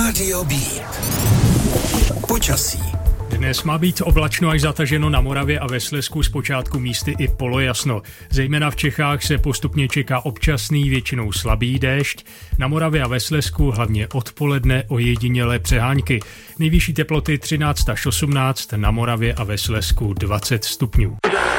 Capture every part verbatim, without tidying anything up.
Rádio B. Počasí. Dnes má být oblačno až zataženo na Moravě a ve Slezsku, zpočátku místy i polojasno. Zejména v Čechách se postupně čeká občasný, většinou slabý déšť. Na Moravě a ve Slezsku hlavně odpoledne ojedinělé přehánky. Nejvyšší teploty třináct až osmnáct, na Moravě a ve Slezsku dvacet stupňů.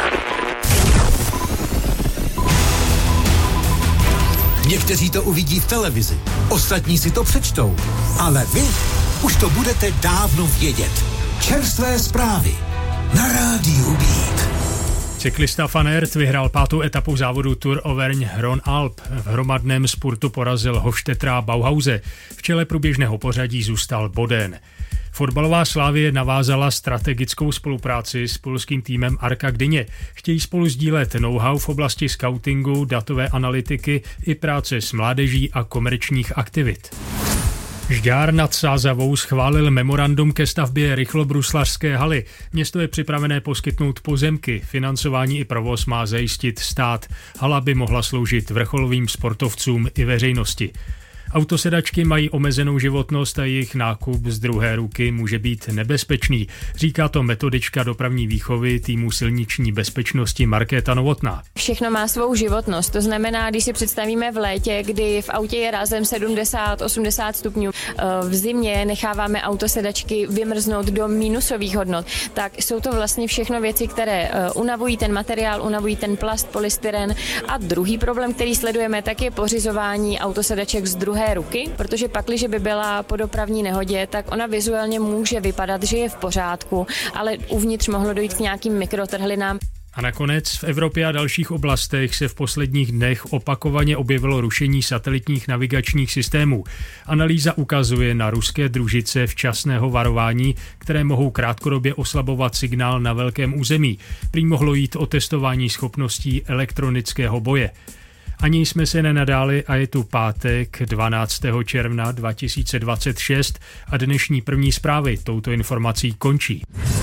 Někteří to uvidí v televizi, ostatní si to přečtou, ale vy už to budete dávno vědět. Čerstvé zprávy na Rádiu Beat. Cyklista Van Aert vyhrál pátou etapu závodu Tour Auvergne-Rhône-Alpes. V hromadném spurtu porazil Hofstettera Bauhause. V čele průběžného pořadí zůstal Boden. Fotbalová Slavie navázala strategickou spolupráci s polským týmem Arka Gdyně. Chtějí spolu sdílet know-how v oblasti skautingu, datové analytiky i práce s mládeží a komerčních aktivit. Žďár nad Sázavou schválil memorandum ke stavbě rychlobruslařské haly. Město je připravené poskytnout pozemky, financování i provoz má zajistit stát. Hala by mohla sloužit vrcholovým sportovcům i veřejnosti. Autosedačky mají omezenou životnost a jejich nákup z druhé ruky může být nebezpečný. Říká to metodička dopravní výchovy týmu silniční bezpečnosti Markéta Novotná. Všechno má svou životnost, to znamená, když si představíme v létě, kdy v autě je rázem sedmdesát osmdesát stupňů, v zimě necháváme autosedačky vymrznout do minusových hodnot, tak jsou to vlastně všechno věci, které unavují ten materiál, unavují ten plast, polystyren. A druhý problém, který sledujeme, tak je pořizování autosedaček z druhé ruky, protože pakliže by byla po dopravní nehodě, tak ona vizuálně může vypadat, že je v pořádku, ale uvnitř mohlo dojít k nějakým mikrotrhlinám. A nakonec v Evropě a dalších oblastech se v posledních dnech opakovaně objevilo rušení satelitních navigačních systémů. Analýza ukazuje na ruské družice včasného varování, které mohou krátkodobě oslabovat signál na velkém území. Prý mohlo jít o testování schopností elektronického boje. Ani jsme se nenadáli a je tu pátek dvanáctého června dva tisíce dvacet šest a dnešní první zprávy touto informací končí.